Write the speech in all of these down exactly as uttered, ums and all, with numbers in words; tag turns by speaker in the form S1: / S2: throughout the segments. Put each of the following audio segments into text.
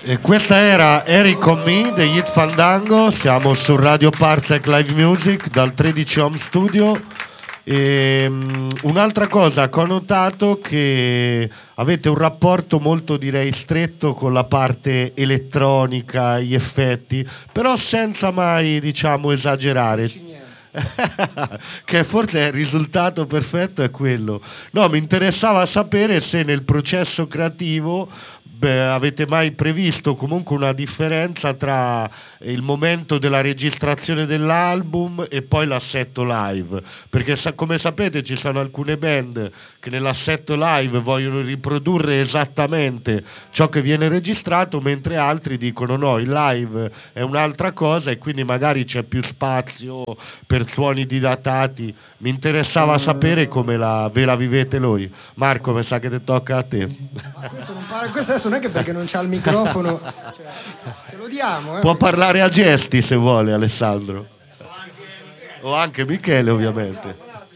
S1: E questa era Eric con Me degli Hit Fandango. Siamo su Radio Parsec Live Music dal tredici Home Studio. E, um, un'altra cosa, ho notato che avete un rapporto molto, direi, stretto con la parte elettronica, gli effetti, però senza mai, diciamo, esagerare. Che forse il risultato perfetto è quello. No, mi interessava sapere se nel processo creativo, beh, avete mai previsto comunque una differenza tra il momento della registrazione dell'album e poi l'assetto live, perché sa- come sapete ci sono alcune band che nell'assetto live vogliono riprodurre esattamente ciò che viene registrato, mentre altri dicono no, il live è un'altra cosa e quindi magari c'è più spazio per suoni didatati. Mi interessava sapere come la, ve la vivete voi. Marco, mi sa che ti tocca a te.
S2: Ma questo, non parla, questo adesso non è che perché non c'ha il microfono, cioè, te lo diamo. Eh,
S1: Può
S2: perché...
S1: parlare a gesti se vuole, Alessandro. O anche Michele, ovviamente.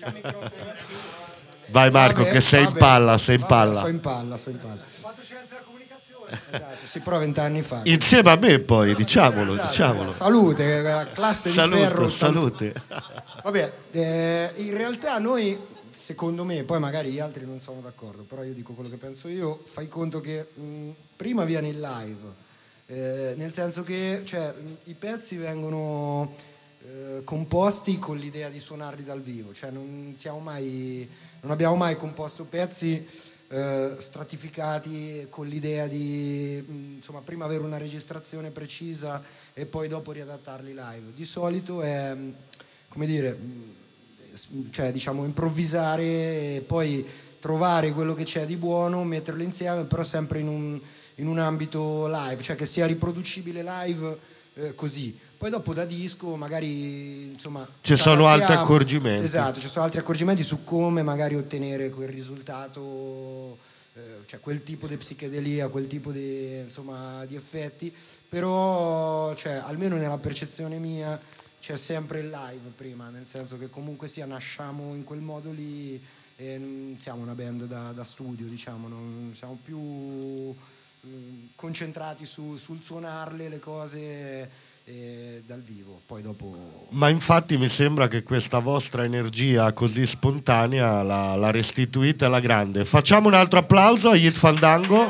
S1: Vai Marco,
S2: Vabbè,
S1: che sei
S2: vabbè,
S1: in palla, sei in
S2: vabbè,
S1: palla.
S2: So in palla, so in palla. Ho fatto scienza della comunicazione. Esatto, si prova vent'anni fa.
S1: Insieme a me poi, diciamolo,
S2: Esatto,
S1: diciamolo.
S2: Salute, la classe di
S1: Salute,
S2: ferro.
S1: salute.
S2: Vabbè, eh, in realtà noi, secondo me, poi magari gli altri non sono d'accordo, però io dico quello che penso io, fai conto che mh, prima viene il live, eh, nel senso che cioè, mh, i pezzi vengono eh, composti con l'idea di suonarli dal vivo, cioè non siamo mai, non abbiamo mai composto pezzi eh, stratificati con l'idea di mh, insomma prima avere una registrazione precisa e poi dopo riadattarli live. Di solito è, mh, come dire, mh, cioè diciamo improvvisare e poi trovare quello che c'è di buono, metterlo insieme, però sempre in un, in un ambito live, cioè che sia riproducibile live eh, così. Poi dopo da disco magari insomma
S1: ci sono
S2: adattiamo.
S1: altri accorgimenti.
S2: Esatto, ci sono altri accorgimenti su come magari ottenere quel risultato, eh, cioè quel tipo di psichedelia, quel tipo di, insomma, di effetti, però cioè, almeno nella percezione mia c'è sempre il live prima, nel senso che comunque sia nasciamo in quel modo lì e non siamo una band da, da studio, diciamo, non siamo più mh, concentrati su, sul suonarle le cose eh, dal vivo, poi dopo...
S1: Ma infatti mi sembra che questa vostra energia così spontanea la, la restituite alla grande. Facciamo un altro applauso a Hit Fandango.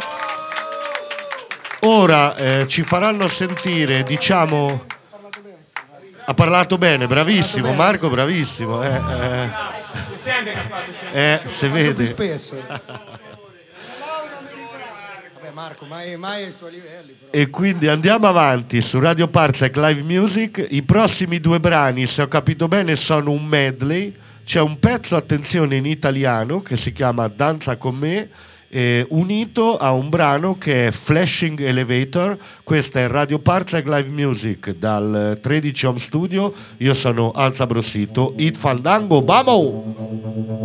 S1: Ora eh, ci faranno sentire, diciamo... Ha parlato bene, bravissimo bene. Marco, bravissimo. Eh, eh.
S2: Si sente che ha fatto
S1: eh, si vede.
S2: Più spesso. Vabbè Marco, mai, mai ai tuoi livelli. Però.
S1: E quindi andiamo avanti su Radio Parsec Live Music. I prossimi due brani, se ho capito bene, sono un medley. C'è un pezzo, attenzione, in italiano che si chiama Danza con me, Eh, unito a un brano che è Flashing Elevator. Questa è Radio Parsec Live Music dal tredici Home Studio. Io sono Alza Brossito. Hit Fandango, vamo!